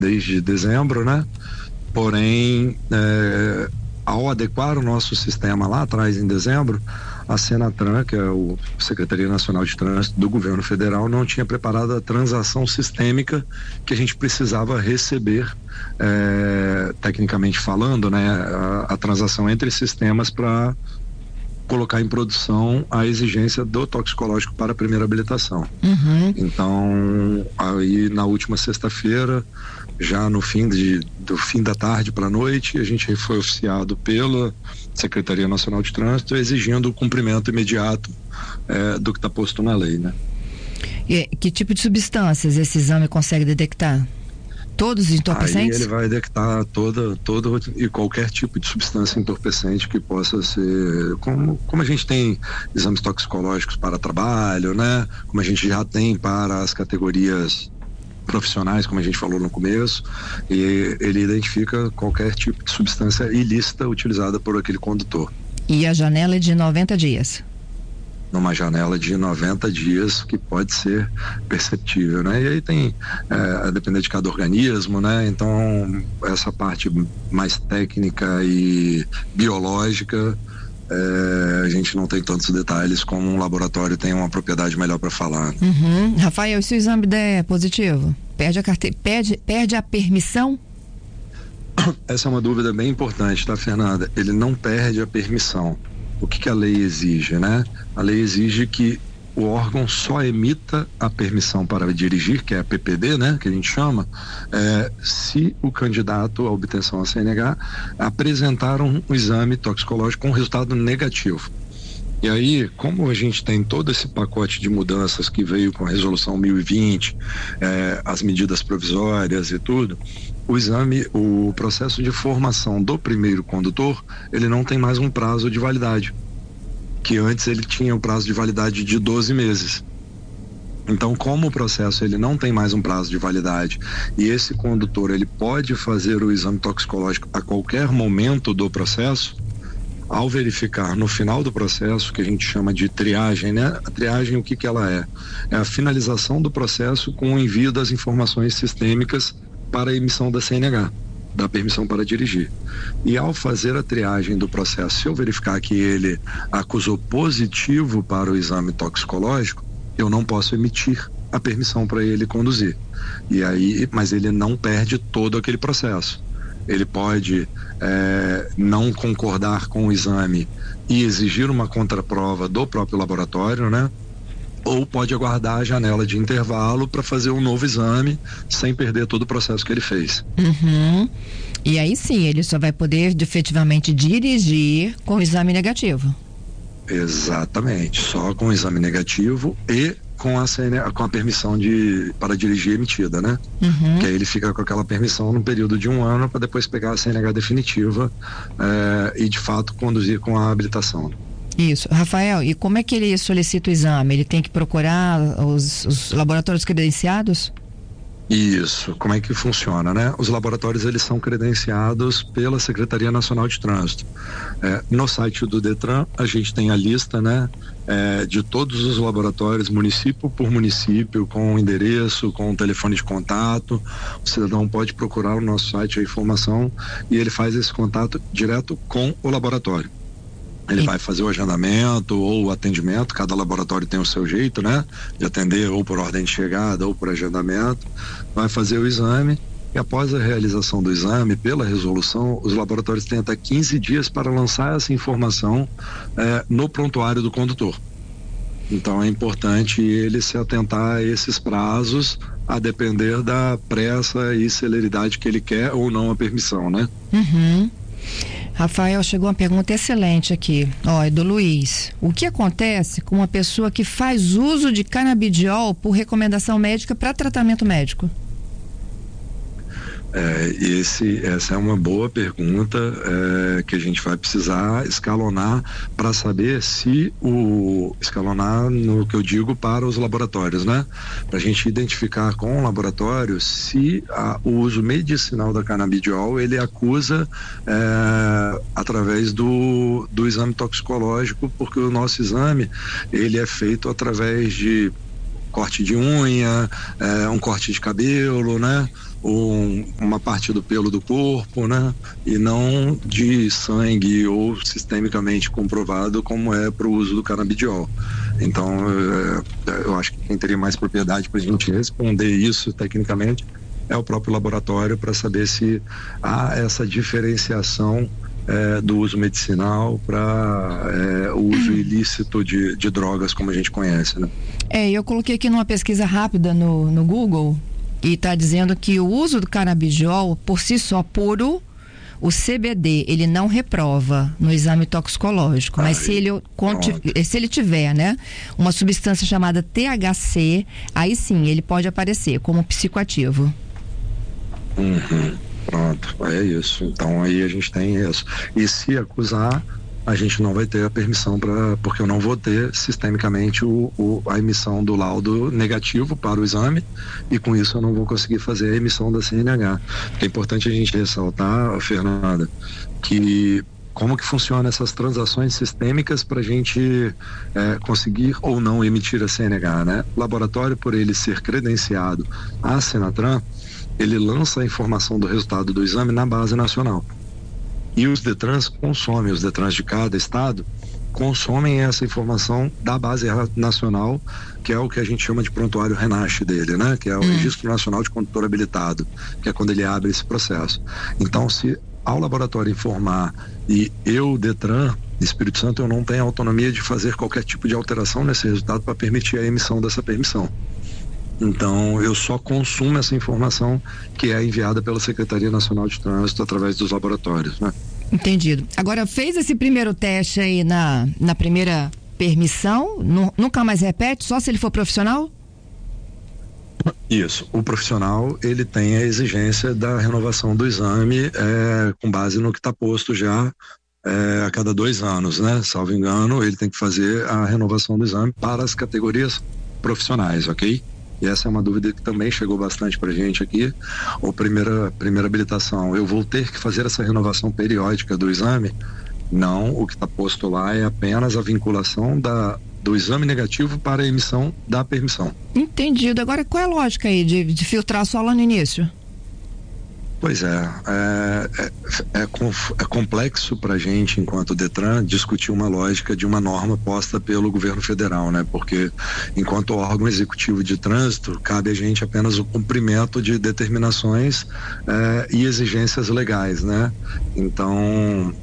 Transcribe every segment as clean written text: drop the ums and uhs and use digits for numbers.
desde dezembro, né? Porém, ao adequar o nosso sistema lá atrás, em dezembro, a Senatran, que é a Secretaria Nacional de Trânsito do Governo Federal, não tinha preparado a transação sistêmica que a gente precisava receber, tecnicamente falando, né, a transação entre sistemas para colocar em produção a exigência do toxicológico para a primeira habilitação. Então, aí na última sexta-feira, já no do fim da tarde para a noite, a gente foi oficiado pela Secretaria Nacional de Trânsito exigindo o cumprimento imediato do que está posto na lei, né? E que tipo de substâncias esse exame consegue detectar? Todos os entorpecentes? Aí ele vai detectar todo e qualquer tipo de substância entorpecente que possa ser, como a gente tem exames toxicológicos para trabalho, né? Como a gente já tem para as categorias profissionais, como a gente falou no começo, e ele identifica qualquer tipo de substância ilícita utilizada por aquele condutor. E a janela é de 90 dias? Numa janela de 90 dias, que pode ser perceptível, né? E aí tem, a depender de cada organismo, né? Então, essa parte mais técnica e biológica, a gente não tem tantos detalhes como um laboratório tem uma propriedade melhor para falar. Rafael, e se o exame der positivo? Perde a permissão? Essa é uma dúvida bem importante, tá, Fernanda? Ele não perde a permissão. O que a lei exige, né? A lei exige que o órgão só emita a permissão para dirigir, que é a PPD, né? Que a gente chama, se o candidato à obtenção da CNH apresentar um exame toxicológico com resultado negativo. E aí, como a gente tem todo esse pacote de mudanças que veio com a resolução 1020, as medidas provisórias e tudo, o processo de formação do primeiro condutor, ele não tem mais um prazo de validade, que antes ele tinha um prazo de validade de 12 meses. Então, como o processo ele não tem mais um prazo de validade e esse condutor ele pode fazer o exame toxicológico a qualquer momento do processo, ao verificar no final do processo, que a gente chama de triagem, né? A triagem, o que ela é? É a finalização do processo com o envio das informações sistêmicas para a emissão da CNH, da permissão para dirigir. E ao fazer a triagem do processo, se eu verificar que ele acusou positivo para o exame toxicológico, eu não posso emitir a permissão para ele conduzir. E aí, mas ele não perde todo aquele processo. Ele pode não concordar com o exame e exigir uma contraprova do próprio laboratório, né? Ou pode aguardar a janela de intervalo para fazer um novo exame sem perder todo o processo que ele fez. E aí sim, ele só vai poder efetivamente dirigir com o exame negativo. Exatamente, só com o exame negativo e com a permissão para dirigir emitida, né? Que aí ele fica com aquela permissão no período de 1 ano para depois pegar a CNH definitiva e de fato conduzir com a habilitação. Isso. Rafael, e como é que ele solicita o exame? Ele tem que procurar os laboratórios credenciados? Isso, como é que funciona, né? Os laboratórios, eles são credenciados pela Secretaria Nacional de Trânsito. No site do Detran, a gente tem a lista, né? De todos os laboratórios, município por município, com o endereço, com o telefone de contato. O cidadão pode procurar no nosso site a informação e ele faz esse contato direto com o laboratório. Ele vai fazer o agendamento ou o atendimento, cada laboratório tem o seu jeito, né? De atender ou por ordem de chegada ou por agendamento, vai fazer o exame e após a realização do exame, pela resolução, os laboratórios têm até 15 dias para lançar essa informação no prontuário do condutor. Então é importante ele se atentar a esses prazos, a depender da pressa e celeridade que ele quer ou não a permissão, né? Rafael, chegou uma pergunta excelente aqui, é do Luiz. O que acontece com uma pessoa que faz uso de canabidiol por recomendação médica para tratamento médico? Essa é uma boa pergunta que a gente vai precisar escalonar para saber se escalonar no que eu digo para os laboratórios, né? Para a gente identificar com o laboratório se o uso medicinal da canabidiol ele acusa através do exame toxicológico, porque o nosso exame ele é feito através de corte de unha, um corte de cabelo, né? uma parte do pelo do corpo, né? E não de sangue ou sistemicamente comprovado como é para o uso do canabidiol. Então, eu acho que quem teria mais propriedade para a gente responder isso tecnicamente é o próprio laboratório, para saber se há essa diferenciação do uso medicinal para o uso ilícito de drogas, como a gente conhece, né? Eu coloquei aqui numa pesquisa rápida no Google e está dizendo que o uso do canabidiol, por si só, puro, o CBD, ele não reprova no exame toxicológico, mas se ele tiver, né, uma substância chamada THC, aí sim, ele pode aparecer como psicoativo. Pronto, é isso. Então aí a gente tem isso. E se acusar, a gente não vai ter a permissão porque eu não vou ter sistemicamente a emissão do laudo negativo para o exame, e com isso eu não vou conseguir fazer a emissão da CNH. É importante a gente ressaltar, Fernanda, que como que funciona essas transações sistêmicas para a gente conseguir ou não emitir a CNH, né? O laboratório, por ele ser credenciado à Senatran, ele lança a informação do resultado do exame na base nacional. E os DETRANs consomem, os DETRANs de cada estado consomem essa informação da base nacional, que é o que a gente chama de prontuário RENASH dele, né? Que é o Registro Nacional de Condutor Habilitado, que é quando ele abre esse processo. Então, se ao laboratório informar e eu, DETRAN, Espírito Santo, eu não tenho autonomia de fazer qualquer tipo de alteração nesse resultado para permitir a emissão dessa permissão. Então, eu só consumo essa informação que é enviada pela Secretaria Nacional de Trânsito através dos laboratórios, né? Entendido. Agora, fez esse primeiro teste aí na primeira permissão, nunca mais repete, só se ele for profissional? Isso. O profissional, ele tem a exigência da renovação do exame com base no que está posto já a cada 2 anos, né? Salvo engano, ele tem que fazer a renovação do exame para as categorias profissionais, ok? E essa é uma dúvida que também chegou bastante pra gente aqui. Ou primeira habilitação, eu vou ter que fazer essa renovação periódica do exame? Não, o que está posto lá é apenas a vinculação do exame negativo para a emissão da permissão. Entendido. Agora, qual é a lógica aí de filtrar só lá no início? Pois é complexo para a gente, enquanto DETRAN, discutir uma lógica de uma norma posta pelo governo federal, né? Porque enquanto órgão executivo de trânsito, cabe a gente apenas o cumprimento de determinações e exigências legais, né? Então,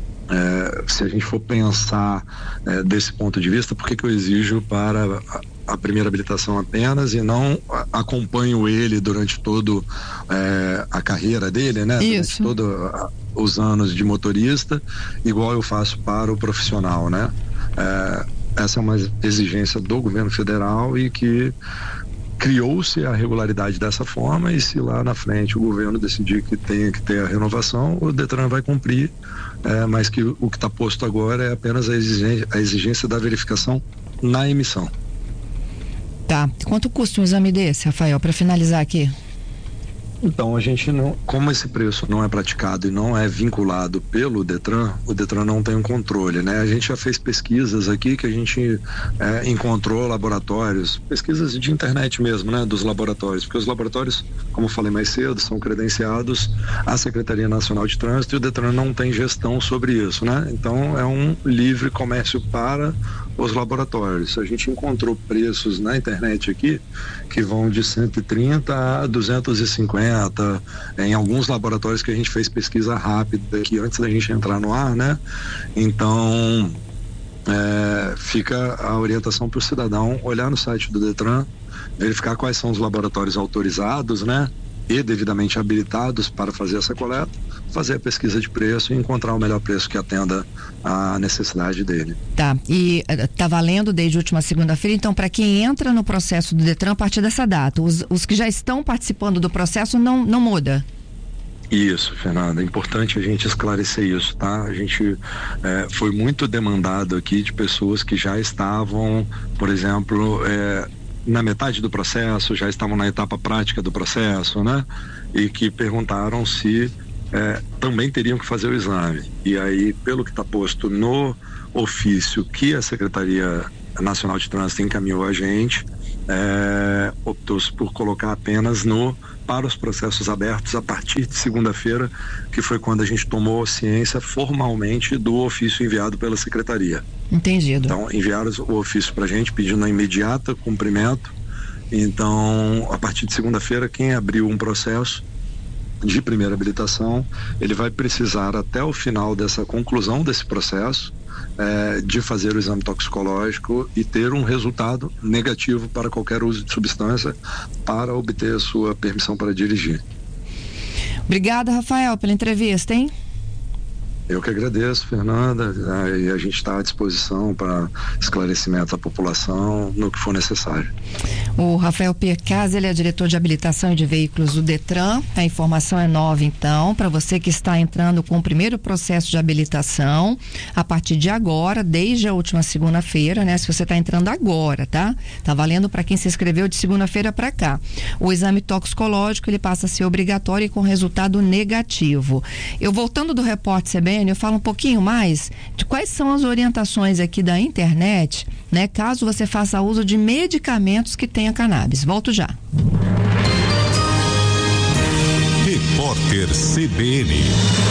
se a gente for pensar desse ponto de vista, por que eu exijo para a primeira habilitação apenas e não acompanho ele durante todo a carreira dele, né? Isso. Durante todos os anos de motorista, igual eu faço para o profissional, né? Essa é uma exigência do governo federal e que criou-se a regularidade dessa forma, e se lá na frente o governo decidir que tem que ter a renovação, o DETRAN vai cumprir, mas que o que está posto agora é apenas a exigência da verificação na emissão. Tá. Quanto custa um exame desse, Rafael, para finalizar aqui? Então, a gente não, como esse preço não é praticado e não é vinculado pelo DETRAN, o DETRAN não tem um controle, né? A gente já fez pesquisas aqui que a gente encontrou laboratórios, pesquisas de internet mesmo, né? Dos laboratórios, porque os laboratórios, como eu falei mais cedo, são credenciados à Secretaria Nacional de Trânsito e o DETRAN não tem gestão sobre isso, né? Então, é um livre comércio para os laboratórios. A gente encontrou preços na internet aqui que vão de 130 a 250 em alguns laboratórios que a gente fez pesquisa rápida aqui antes da gente entrar no ar, né? Então fica a orientação para o cidadão olhar no site do DETRAN, verificar quais são os laboratórios autorizados, né? E devidamente habilitados para fazer essa coleta, fazer a pesquisa de preço e encontrar o melhor preço que atenda à necessidade dele. Tá, e tá valendo desde a última segunda-feira, então para quem entra no processo do DETRAN a partir dessa data, os que já estão participando do processo não muda? Isso, Fernanda, é importante a gente esclarecer isso, tá? A gente foi muito demandado aqui de pessoas que já estavam, por exemplo, na metade do processo, já estavam na etapa prática do processo, né? E que perguntaram se também teriam que fazer o exame. E aí, pelo que está posto no ofício que a Secretaria Nacional de Trânsito encaminhou a gente, optou-se por colocar apenas no para os processos abertos a partir de segunda-feira, que foi quando a gente tomou ciência formalmente do ofício enviado pela Secretaria. Entendido. Então, enviaram o ofício para a gente pedindo a imediata cumprimento. Então, a partir de segunda-feira, quem abriu um processo de primeira habilitação, ele vai precisar até o final dessa conclusão desse processo de fazer o exame toxicológico e ter um resultado negativo para qualquer uso de substância para obter a sua permissão para dirigir. Obrigada, Rafael, pela entrevista, hein? Eu que agradeço, Fernanda, e a gente está à disposição para esclarecimento à população no que for necessário. O Rafael Percaz, ele é diretor de habilitação e de veículos do Detran. A informação é nova, então, para você que está entrando com o primeiro processo de habilitação, a partir de agora, desde a última segunda-feira, né? Se você está entrando agora, tá? Tá valendo para quem se inscreveu de segunda-feira para cá. O exame toxicológico, ele passa a ser obrigatório e com resultado negativo. Eu voltando do repórter CBN, eu falo um pouquinho mais de quais são as orientações aqui da internet, né? Caso você faça uso de medicamentos que tenha cannabis. Volto já. Repórter CBN.